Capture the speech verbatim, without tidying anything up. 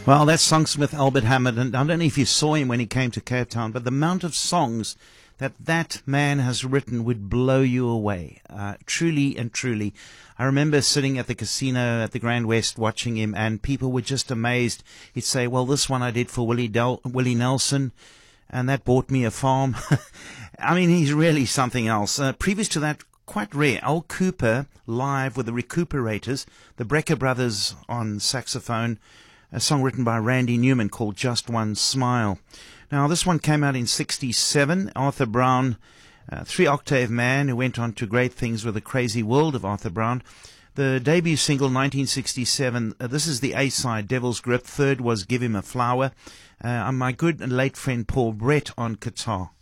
Well, that's Songsmith Albert Hammond, and I don't know if you saw him when he came to Cape Town, but the amount of songs that that man has written would blow you away. Uh, truly and truly. I remember sitting at the casino at the Grand West watching him, and people were just amazed. He'd say, well, this one I did for Willie, Del- Willie Nelson, and that bought me a farm. I mean, he's really something else. Uh, previous to that, quite rare, Al Cooper live with the Recuperators, the Brecker Brothers on saxophone, a song written by Randy Newman called Just One Smile. Now, this one came out in sixty-seven. Arthur Brown, uh, three-octave man who went on to great things with The Crazy World of Arthur Brown. The debut single, nineteen sixty-seven, uh, this is the A-side, Devil's Grip. Third was Give Him a Flower. Uh, and my good and late friend Paul Brett on guitar.